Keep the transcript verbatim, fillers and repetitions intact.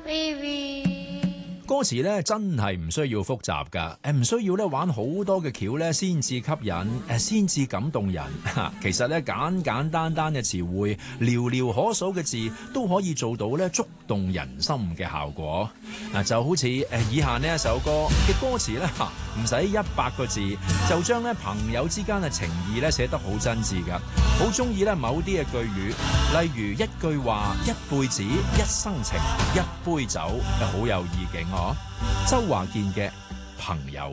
baby。 歌詞咧真係唔需要複雜㗎，誒唔需要咧玩好多嘅橋咧先至吸引，誒先至感動人。其實咧簡簡單單嘅詞彙，寥寥可數嘅字都可以做到咧觸動人心嘅效果。嗱就好似誒以下呢一首歌嘅歌詞咧，唔使一百個字就將咧朋友之間嘅情義咧寫得好真摯㗎。好中意咧某啲嘅句語，例如一句話、一輩子、一生情、一杯酒，好有意境哦。周華健嘅朋友。